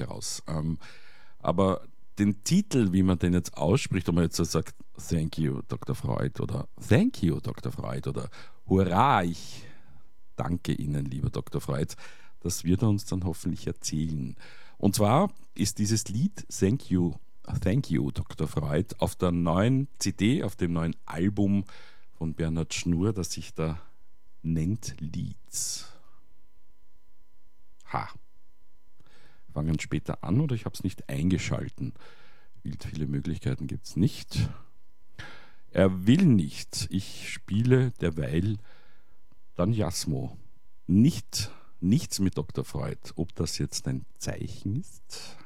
heraus. Aber den Titel, wie man den jetzt ausspricht, ob man jetzt so sagt, Thank you, Dr. Freud oder Thank you, Dr. Freud oder Hurra, ich danke Ihnen, lieber Dr. Freud, das wird er uns dann hoffentlich erzählen. Und zwar ist dieses Lied Thank you, Dr. Freud auf der neuen CD, auf dem neuen Album von Bernhard Schnur, das sich da nennt Lieds. Fangen später an oder ich habe es nicht eingeschalten. Wild viele Möglichkeiten gibt es nicht. Er will nicht. Ich spiele derweil dann Jasmo. Nichts mit Dr. Freud. Ob das jetzt ein Zeichen ist?